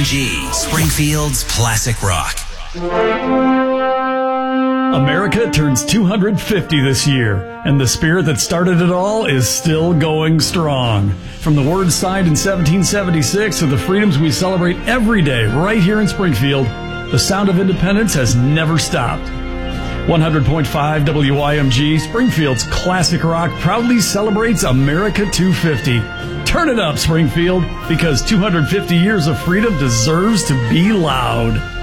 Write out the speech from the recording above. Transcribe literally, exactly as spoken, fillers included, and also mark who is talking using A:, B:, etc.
A: G, Springfield's classic rock.
B: America turns two hundred fifty this year, and the spirit that started it all is still going strong. From the words signed in seventeen seventy-six to the freedoms we celebrate every day right here in Springfield, the sound of independence has never stopped. one hundred point five W I M G, Springfield's classic rock, proudly celebrates America two fifty. Turn it up, Springfield, because two hundred fifty years of freedom deserves to be loud.